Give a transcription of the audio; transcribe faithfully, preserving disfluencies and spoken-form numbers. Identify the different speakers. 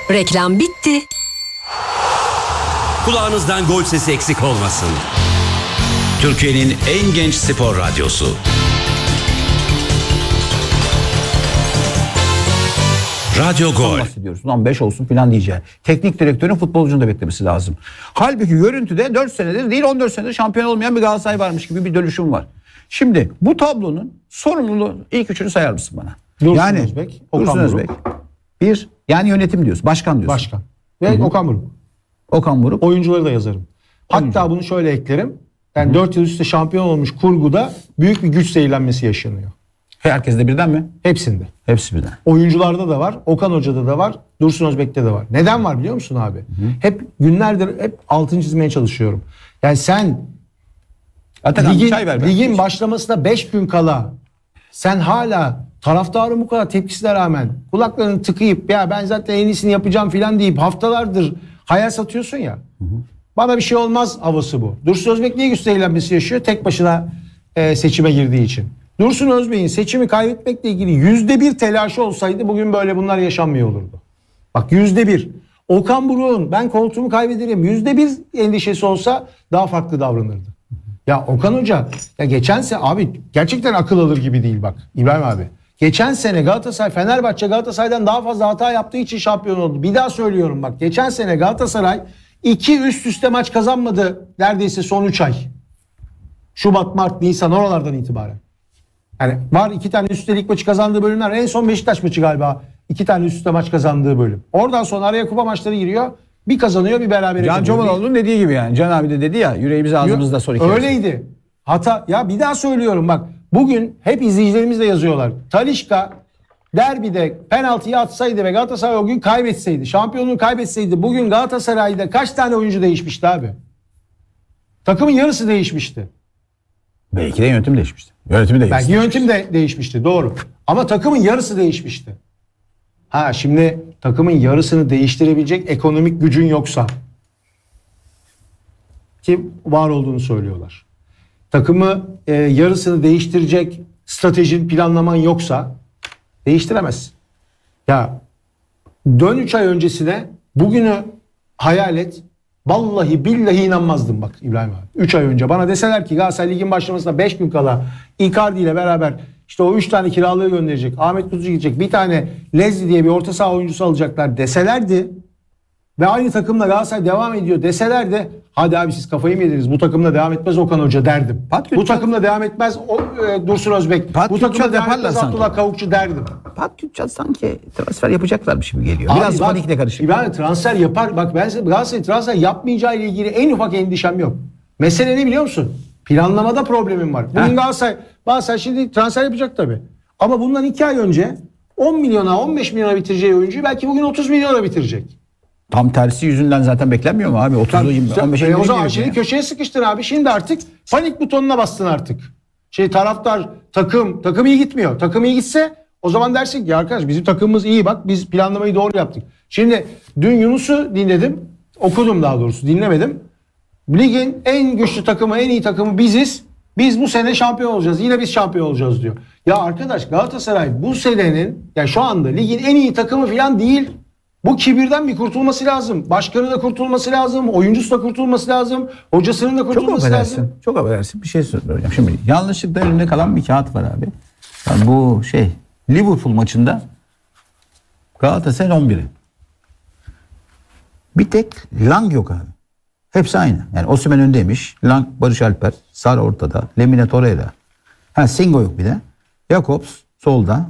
Speaker 1: Reklam bitti.
Speaker 2: Kulağınızdan gol sesi eksik olmasın.
Speaker 3: Türkiye'nin en genç spor radyosu. Radyo Gol.
Speaker 4: Bahsediyoruz. Ulan beş olsun falan diyeceği. Teknik direktörün futbolcunun da beklemesi lazım. Halbuki görüntüde dört senedir değil on dört senedir şampiyon olmayan bir Galatasaray varmış gibi bir dönüşüm var. Şimdi bu tablonun sorumluluğu ilk üçünü sayar mısın bana?
Speaker 5: Dursun
Speaker 4: yani
Speaker 5: Özbek, Okan
Speaker 4: Dursun
Speaker 5: Buruk.
Speaker 4: Özbek. Bir, yani yönetim diyorsun. Başkan diyorsun.
Speaker 5: Başkan. Ve
Speaker 4: Hı-hı.
Speaker 5: Okan Buruk.
Speaker 4: Okan Buruk.
Speaker 5: Oyuncuları da yazarım. Hatta
Speaker 4: Oyuncu.
Speaker 5: bunu şöyle eklerim. Yani dört yıl üstte şampiyon olmuş kurguda büyük bir güç zehirlenmesi yaşanıyor.
Speaker 4: Herkes de birden mi?
Speaker 5: Hepsinde.
Speaker 4: Hepsi birden.
Speaker 5: Oyuncularda da var, Okan Hoca'da da var, Dursun Özbek'te de var. Neden var biliyor musun abi? Hı. Hep günlerdir hep altını çizmeye çalışıyorum. Yani sen
Speaker 4: Atakan,
Speaker 5: ligin,
Speaker 4: çay ver,
Speaker 5: ligin ben. başlamasına beş gün kala sen hala taraftarın bu kadar tepkisine rağmen kulaklarını tıkayıp ya ben zaten en iyisini yapacağım filan deyip haftalardır hayal satıyorsun ya. Hı hı. Bana bir şey olmaz havası bu. Dursun Özbek niye güç zehirlenmesi yaşıyor? Tek başına e, seçime girdiği için. Dursun Özbek'in seçimi kaybetmekle ilgili yüzde bir telaşı olsaydı bugün böyle bunlar yaşanmıyor olurdu. Bak yüzde bir. Okan Buruk'un ben koltuğumu kaybederim yüzde bir endişesi olsa daha farklı davranırdı. Ya Okan Hoca ya geçen sene abi gerçekten akıl alır gibi değil bak İbrahim abi. Geçen sene Galatasaray Fenerbahçe Galatasaray'dan daha fazla hata yaptığı için şampiyon oldu. Bir daha söylüyorum bak geçen sene Galatasaray iki üst üste maç kazanmadı neredeyse son üç ay. Şubat, Mart, Nisan oralardan itibaren. Yani var iki tane üst üste lig maçı kazandığı bölümler. En son Beşiktaş maçı galiba. iki tane üst üste maç kazandığı bölüm. Oradan sonra araya kupa maçları giriyor. Bir kazanıyor bir berabere
Speaker 4: Can
Speaker 5: kalıyor.
Speaker 4: Çomanoğlu'nun dediği gibi yani. Can abi de dedi ya yüreğimiz ağzımızda soru ikimiz.
Speaker 5: Öyleydi. Hata ya bir daha söylüyorum bak. Bugün hep izleyicilerimiz de yazıyorlar. Talisca derbide penaltıyı atsaydı ve Galatasaray o gün kaybetseydi. Şampiyonluğu kaybetseydi. Bugün Galatasaray'da kaç tane oyuncu değişmişti abi? Takımın yarısı değişmişti.
Speaker 4: Belki de yönetim değişmişti. Yönetimi de
Speaker 5: Belki yönetim de değişmişti doğru. Ama takımın yarısı değişmişti. Ha şimdi takımın yarısını değiştirebilecek ekonomik gücün yoksa ki var olduğunu söylüyorlar. Takımı e, yarısını değiştirecek stratejin planlaman yoksa değiştiremezsin. Ya dön üç ay öncesine bugünü hayal et. Vallahi billahi inanmazdım bak İbrahim abi. üç ay önce bana deseler ki Galatasaray ligin başlamasına beş gün kala Icardi ile beraber işte o üç tane kiralığı gönderecek. Ahmet Kutucu gidecek. Bir tane Lezli diye bir orta saha oyuncusu alacaklar deselerdi ve aynı takımla Galatasaray devam ediyor deselerdi hadi abi siz kafayı mı yediniz? Bu takımla devam etmez Okan Hoca derdim.
Speaker 4: Pat
Speaker 5: Bu takımla devam etmez o, e, Dursun Özbek.
Speaker 4: Pat
Speaker 5: Bu takımla devam
Speaker 4: yaparlar
Speaker 5: etmez
Speaker 4: sanki.
Speaker 5: Abdullah Kavukçu derdim.
Speaker 4: Pat Kütçat sanki transfer yapacaklarmış gibi geliyor.
Speaker 5: Abi
Speaker 4: Biraz
Speaker 5: bak,
Speaker 4: panikle karışık.
Speaker 5: İbrahim transfer yapar. Bak ben size Galatasaray transfer yapmayacağı ile ilgili en ufak endişem yok. Mesele ne biliyor musun? Planlamada problemim var. Bugün
Speaker 4: Heh.
Speaker 5: Galatasaray, Galatasaray şimdi transfer yapacak tabii. Ama bundan iki ay önce on milyona on beş milyona bitireceği oyuncuyu belki bugün otuz milyona bitirecek.
Speaker 4: Tam tersi yüzünden zaten beklenmiyor mu abi? otuz yirmi on beş
Speaker 5: E, o zaman şimdi köşeye sıkıştın abi. Şimdi artık panik butonuna bastın artık. Şey taraftar, takım, takım iyi gitmiyor. Takım iyi gitse o zaman dersin ki arkadaş bizim takımımız iyi bak biz planlamayı doğru yaptık. Şimdi dün Yunus'u dinledim. Okudum daha doğrusu dinlemedim. Ligin en güçlü takımı, en iyi takımı biziz. Biz bu sene şampiyon olacağız. Yine biz şampiyon olacağız diyor. Ya arkadaş Galatasaray bu senenin ya şu anda ligin en iyi takımı falan değil. Bu kibirden bir kurtulması lazım. Başkanı da kurtulması lazım. Oyuncusu da kurtulması lazım. Hocasının da
Speaker 4: çok
Speaker 5: kurtulması
Speaker 4: affedersin.
Speaker 5: lazım.
Speaker 4: Çok affedersin. Bir şey söyleyeceğim. Şimdi yanlışlıkla önünde kalan bir kağıt var abi. Yani bu şey Liverpool maçında Galatasaray'ın on biri. Bir tek Lang yok abi. Hepsi aynı. Yani Osimhen öndeymiş. Lang, Barış Alper, Sar ortada. Lemine Torreira. Ha Singo yok bir de. Jakobs solda.